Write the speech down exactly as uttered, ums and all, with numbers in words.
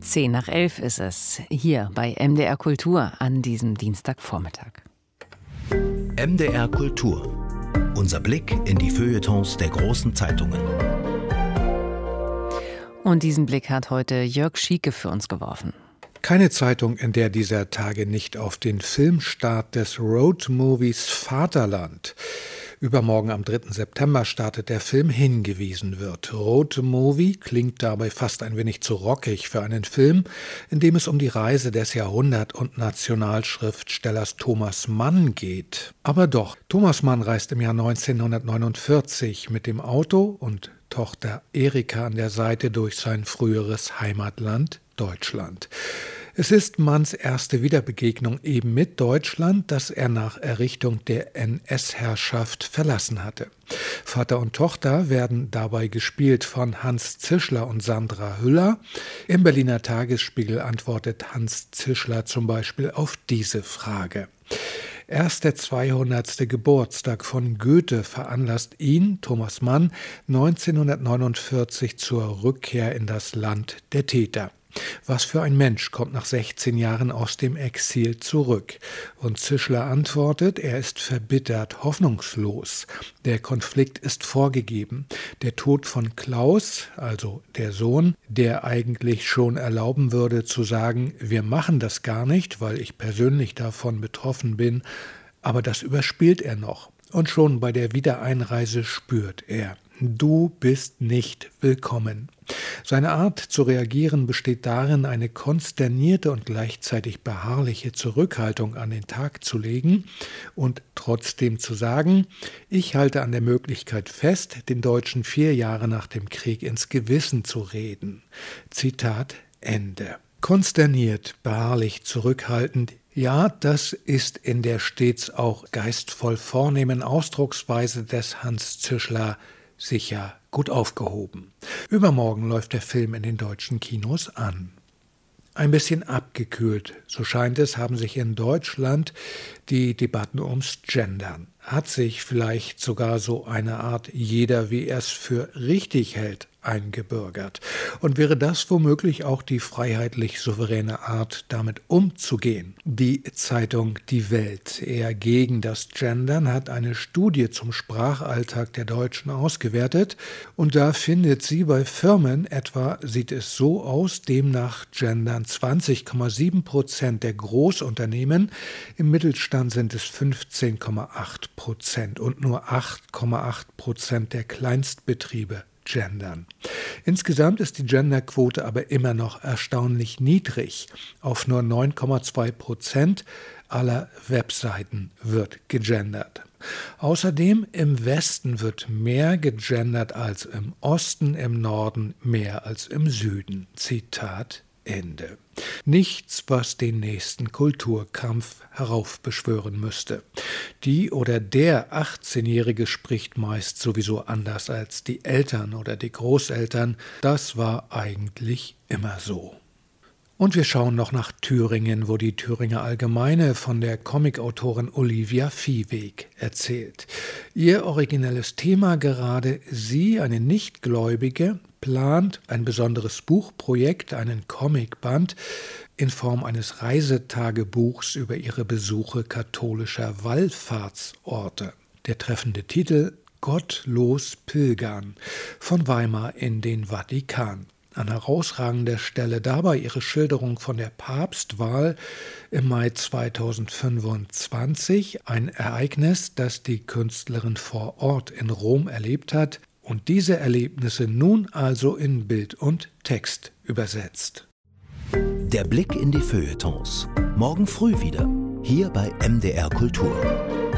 Zehn nach elf ist es, hier bei M D R Kultur an diesem Dienstagvormittag. M D R Kultur. Unser Blick in die Feuilletons der großen Zeitungen. Und diesen Blick hat heute Jörg Schieke für uns geworfen. Keine Zeitung, in der dieser Tage nicht auf den Filmstart des Roadmovies Vaterland, übermorgen am dritten September startet der Film, hingewiesen wird. Roadmovie klingt dabei fast ein wenig zu rockig für einen Film, in dem es um die Reise des Jahrhundert- und Nationalschriftstellers Thomas Mann geht. Aber doch, Thomas Mann reist im Jahr neunzehnhundertneunundvierzig mit dem Auto und Tochter Erika an der Seite durch sein früheres Heimatland Deutschland. Es ist Manns erste Wiederbegegnung eben mit Deutschland, das er nach Errichtung der N S-Herrschaft verlassen hatte. Vater und Tochter werden dabei gespielt von Hans Zischler und Sandra Hüller. Im Berliner Tagesspiegel antwortet Hans Zischler zum Beispiel auf diese Frage. Erst der zweihundertste Geburtstag von Goethe veranlasst ihn, Thomas Mann, neunzehnhundertneunundvierzig zur Rückkehr in das Land der Täter. Was für ein Mensch kommt nach sechzehn Jahren aus dem Exil zurück? Und Zischler antwortet, er ist verbittert, hoffnungslos. Der Konflikt ist vorgegeben. Der Tod von Klaus, also der Sohn, der eigentlich schon erlauben würde zu sagen, wir machen das gar nicht, weil ich persönlich davon betroffen bin, aber das überspielt er noch. Und schon bei der Wiedereinreise spürt er, du bist nicht willkommen. Seine Art zu reagieren besteht darin, eine konsternierte und gleichzeitig beharrliche Zurückhaltung an den Tag zu legen und trotzdem zu sagen, ich halte an der Möglichkeit fest, den Deutschen vier Jahre nach dem Krieg ins Gewissen zu reden. Zitat Ende. Konsterniert, beharrlich, zurückhaltend, ja, das ist in der stets auch geistvoll vornehmen Ausdrucksweise des Hans Zischler sicher gut aufgehoben. Übermorgen läuft der Film in den deutschen Kinos an. Ein bisschen abgekühlt, so scheint es, haben sich in Deutschland die Debatten ums Gendern. Hat sich vielleicht sogar so eine Art jeder, wie er es für richtig hält, eingebürgert. Und wäre das womöglich auch die freiheitlich-souveräne Art, damit umzugehen? Die Zeitung Die Welt, eher gegen das Gendern, hat eine Studie zum Sprachalltag der Deutschen ausgewertet. Und da findet sie, bei Firmen etwa sieht es so aus, demnach gendern zwanzig Komma sieben Prozent der Großunternehmen, im Mittelstand sind es fünfzehn Komma acht Prozent und nur acht Komma acht Prozent der Kleinstbetriebe gendern. Insgesamt ist die Genderquote aber immer noch erstaunlich niedrig. Auf nur neun Komma zwei Prozent aller Webseiten wird gegendert. Außerdem im Westen wird mehr gegendert als im Osten, im Norden mehr als im Süden. Zitat Ende. Nichts, was den nächsten Kulturkampf heraufbeschwören müsste. Die oder der achtzehnjährige spricht meist sowieso anders als die Eltern oder die Großeltern. Das war eigentlich immer so. Und wir schauen noch nach Thüringen, wo die Thüringer Allgemeine von der Comicautorin Olivia Viehweg erzählt. Ihr originelles Thema gerade: Sie, eine Nichtgläubige, plant ein besonderes Buchprojekt, einen Comicband in Form eines Reisetagebuchs über ihre Besuche katholischer Wallfahrtsorte. Der treffende Titel: Gottlos pilgern, von Weimar in den Vatikan. An herausragender Stelle dabei ihre Schilderung von der Papstwahl im Mai zweitausendfünfundzwanzig, ein Ereignis, das die Künstlerin vor Ort in Rom erlebt hat und diese Erlebnisse nun also in Bild und Text übersetzt. Der Blick in die Feuilletons. Morgen früh wieder, hier bei M D R Kultur.